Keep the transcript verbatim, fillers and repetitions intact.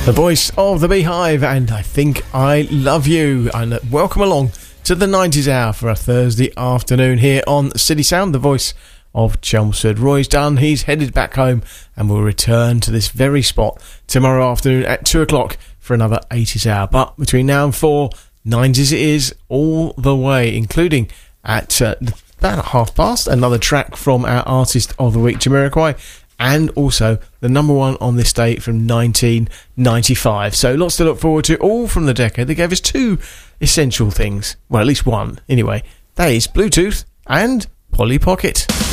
The voice of the Beehive, and I Think I Love You. And welcome along to the nineties hour for a Thursday afternoon here on City Sound, the voice of Chelmsford. Roy's done, he's headed back home, and we'll return to this very spot tomorrow afternoon at two o'clock for another eighties hour. But between now and four, nineties it is all the way, including at uh, about half past, another track from our Artist of the Week, Jamiroquai, and also the number one on this day from nineteen ninety-five. So lots to look forward to, all from the decade that gave us two essential things. Well, at least one, anyway. That is Bluetooth and Polly Pocket.